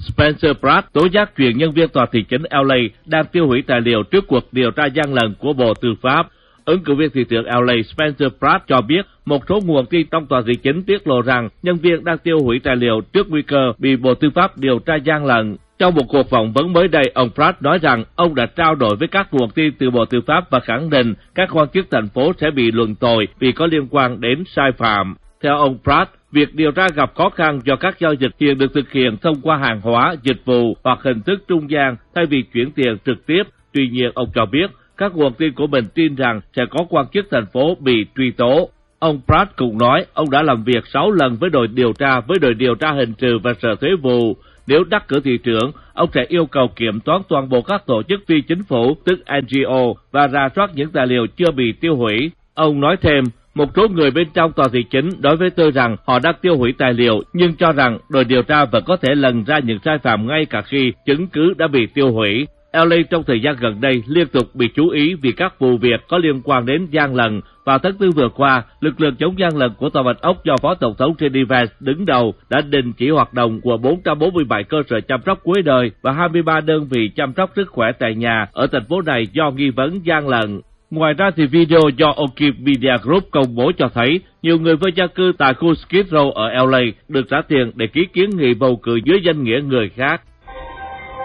Spencer Pratt tố giác chuyện nhân viên tòa thị chính LA đang tiêu hủy tài liệu trước cuộc điều tra gian lận của Bộ Tư pháp. Ứng cử viên thị trưởng LA Spencer Pratt cho biết một số nguồn tin trong tòa thị chính tiết lộ rằng nhân viên đang tiêu hủy tài liệu trước nguy cơ bị Bộ Tư pháp điều tra gian lận. Trong một cuộc phỏng vấn mới đây, ông Pratt nói rằng ông đã trao đổi với các nguồn tin từ Bộ Tư pháp và khẳng định các quan chức thành phố sẽ bị luận tội vì có liên quan đến sai phạm. Theo ông Pratt, việc điều tra gặp khó khăn do các giao dịch hiện được thực hiện thông qua hàng hóa, dịch vụ hoặc hình thức trung gian thay vì chuyển tiền trực tiếp. Tuy nhiên, ông cho biết các nguồn tin của mình tin rằng sẽ có quan chức thành phố bị truy tố. Ông Pratt cũng nói ông đã làm việc 6 lần với đội điều tra hình sự và sở thuế vụ. Nếu đắc cử thị trưởng, ông sẽ yêu cầu kiểm toán toàn bộ các tổ chức phi chính phủ, tức NGO, và rà soát những tài liệu chưa bị tiêu hủy. Ông nói thêm, một số người bên trong tòa thị chính nói với tôi rằng họ đang tiêu hủy tài liệu, nhưng cho rằng đội điều tra vẫn có thể lần ra những sai phạm ngay cả khi chứng cứ đã bị tiêu hủy. LA trong thời gian gần đây liên tục bị chú ý vì các vụ việc có liên quan đến gian lận. Vào tháng 4 vừa qua, lực lượng chống gian lận của Tòa Bạch Ốc do Phó Tổng thống JD Vance đứng đầu đã đình chỉ hoạt động của 447 cơ sở chăm sóc cuối đời và 23 đơn vị chăm sóc sức khỏe tại nhà ở thành phố này do nghi vấn gian lận. Ngoài ra thì video do O'Keefe Media Group công bố cho thấy nhiều người vô gia cư tại khu Skid Row ở LA được trả tiền để ký kiến nghị bầu cử dưới danh nghĩa người khác.